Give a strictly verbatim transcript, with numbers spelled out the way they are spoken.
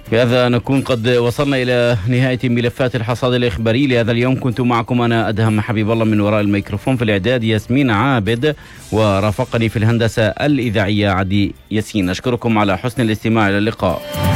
بهذا نكون قد وصلنا إلى نهاية ملفات الحصاد الإخباري لهذا اليوم. كنت معكم أنا أدهم حبيب الله من وراء الميكروفون، في الإعداد ياسمين عابد، ورافقني في الهندسة الإذاعية عدي ياسين. أشكركم على حسن الاستماع. إلى اللقاء.